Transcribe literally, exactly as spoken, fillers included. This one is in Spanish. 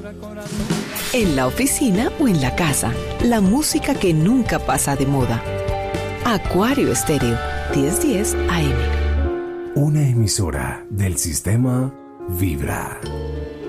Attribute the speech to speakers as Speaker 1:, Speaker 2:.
Speaker 1: En la oficina o en la casa, la música que nunca pasa de moda. Acuario Estéreo, diez diez A M.
Speaker 2: Una emisora del sistema Vibra.